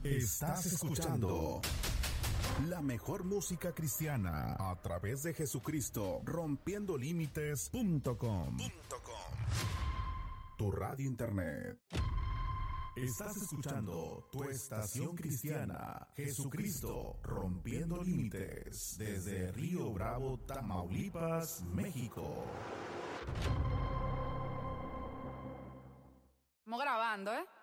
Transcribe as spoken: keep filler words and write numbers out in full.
Estás escuchando la mejor música cristiana a través de Jesucristo, rompiendo límites punto com. Tu radio internet. Estás escuchando tu estación cristiana, Jesucristo, rompiendo límites, desde Río Bravo, Tamaulipas, México. Estamos grabando, ¿eh?